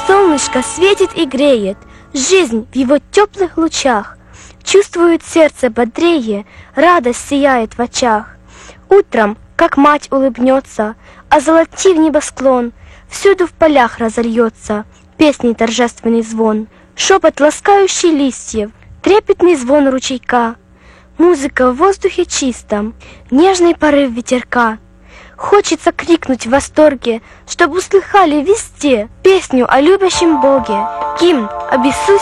Солнышко светит и греет, жизнь в его теплых лучах. Чувствует сердце бодрее, радость сияет в очах. Утром, как мать улыбнется, озолотив небосклон, всюду в полях разольется песней торжественный звон, шепот ласкающий листьев, трепетный звон ручейка, музыка в воздухе чистом, нежный порыв ветерка. Хочется крикнуть в восторге, чтоб услыхали везде песню о любящем Боге, гимн об Иисусе